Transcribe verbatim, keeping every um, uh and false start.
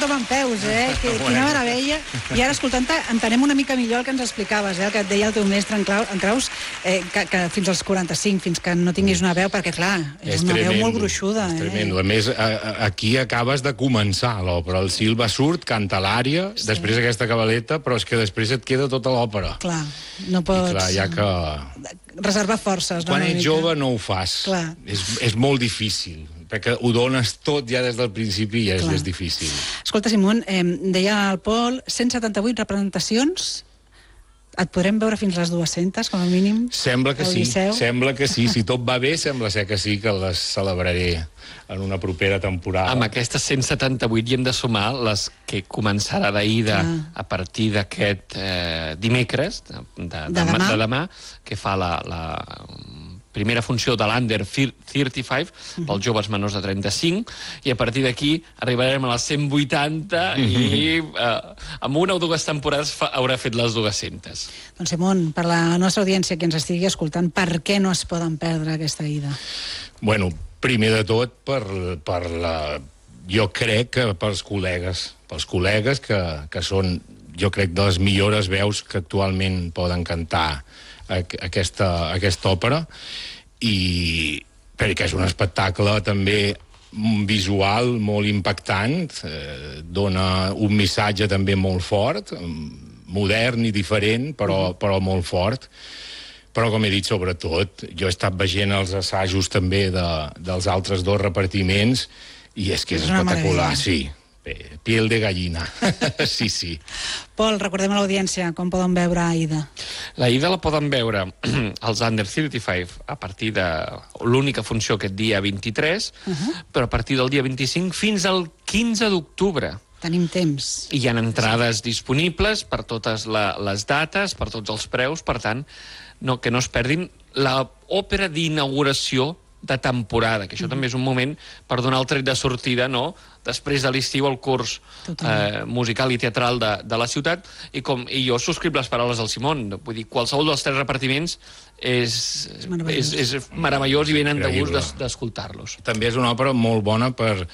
tothom en peus, eh? Que, quina meravella. I ara, escoltant-te, entenem una mica millor el que ens explicaves, eh? El que et deia el teu mestre en, Clau, en Kraus, eh, que, que fins als quaranta-cinc, fins que no tinguis una veu, perquè, clar, és, és una tremendo, veu molt gruixuda. És eh? tremendo. A més, a, a, aquí acabes de començar l'òpera. El Silva surt, canta l'ària, sí. després aquesta cabaleta, però és que després et queda tota l'òpera. Clar, no pots... I clar, ja que... reservar forces, no? Quan ets jove no ho fas. Clar. És, és molt difícil, perquè ho dones tot ja des del principi i és, és difícil. Escolta, Simon, eh, deia el Pol, cent setanta-vuit representacions, et podrem veure fins les dues-centes, com a mínim? Sembla que sí, sembla que sí. Si tot va bé, sembla ser que sí, que les celebraré en una propera temporada. Amb aquestes cent setanta-vuit hi hem de sumar les que començarà d'Aida ah. a partir d'aquest eh, dimecres, de, de, de, demà. de demà, que fa la... la primera funció de l'Under trenta-cinc, uh-huh. pels joves menors de trenta-cinc, i a partir d'aquí arribarem a les cent vuitanta uh-huh. i eh, amb una o dues temporades fa, haurà fet les dues-centes. Doncs Simon, per la nostra audiència que ens estigui escoltant, per què no es poden perdre aquesta ida? Bueno, primer de tot, per, per la... jo crec que pels col·legues, pels col·legues que, que són, jo crec, de les millors veus que actualment poden cantar aquesta, aquesta òpera, i perquè és un espectacle també visual molt impactant, eh, dona un missatge també molt fort, modern i diferent, però, però molt fort. Però, com he dit, sobretot, jo he estat veient els assajos també de, dels altres dos repartiments i és que és, és espectacular, sí. Piel de gallina. Sí, sí. Pol, recordem a l'audiència com poden veure Aida. La Aida la poden veure als Under trenta-cinc a partir de l'única funció aquest dia vint-i-tres, uh-huh. però a partir del dia vint-i-cinc fins al quinze d'octubre. Tenim temps. I hi ha entrades disponibles per totes la, les dates, per tots els preus, per tant, no, que no es perdin l'òpera d'inauguració de temporada, que això mm. també és un moment per donar el tret de sortida, no?, després de l'estiu al curs eh, musical i teatral de, de la ciutat, i, com, i jo subscric les paraules del Simon, vull dir, qualsevol dels tres repartiments és, és, meravellós. és, és meravellós i venen de gust d'escoltar-los. També és una òpera molt bona per